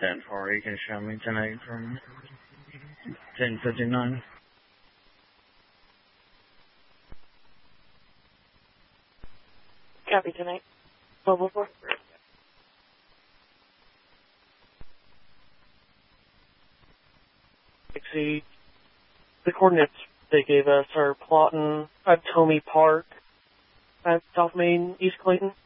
That far you can show me tonight from 10:59. Copy tonight. Level 4. See, the coordinates they gave us are plotting at Tomey Park at South Main, East Clayton.